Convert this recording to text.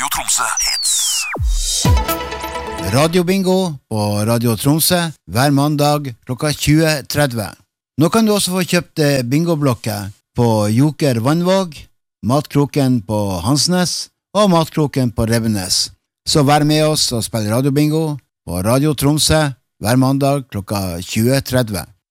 Radio Tromsø Hits. Radio Bingo på Radio Tromsø hver mandag klokka 20:30. Nå kan du også få kjøpt bingoblokker på Joker Vannvåg, Matkroken på Hansnes og Matkroken på Revenes. Så vær med oss og spill Radio Bingo på Radio Tromsø hver mandag klokka 20:30.